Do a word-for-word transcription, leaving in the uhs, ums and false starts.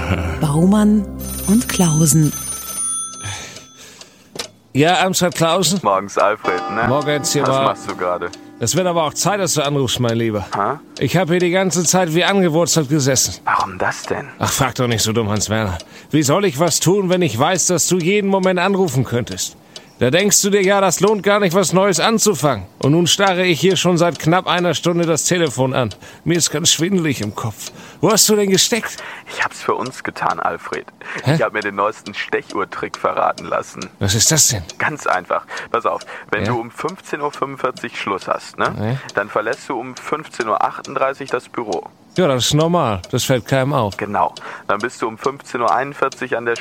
Baumann und Klausen. Ja, Amstadt Klausen? Morgens Alfred, ne? Morgens hier Was mal. machst du gerade? Es wird aber auch Zeit, dass du anrufst, mein Lieber. Ha? Ich habe hier die ganze Zeit wie angewurzelt gesessen. Warum das denn? Ach, frag doch nicht so dumm, Hans-Werner. Wie soll ich was tun, wenn ich weiß, dass du jeden Moment anrufen könntest? Da denkst du dir ja, das lohnt gar nicht, was Neues anzufangen. Und nun starre ich hier schon seit knapp einer Stunde das Telefon an. Mir ist ganz schwindelig im Kopf. Wo hast du denn gesteckt? Ich hab's für uns getan, Alfred. Hä? Ich hab mir den neuesten Stechuhrtrick verraten lassen. Was ist das denn? Ganz einfach. Pass auf, wenn Ja? du um fünfzehn Uhr fünfundvierzig Schluss hast, ne? Ja? Dann verlässt du um fünfzehn Uhr achtunddreißig das Büro. Ja, das ist normal. Das fällt keinem auf. Genau. Dann bist du um fünfzehn Uhr einundvierzig an der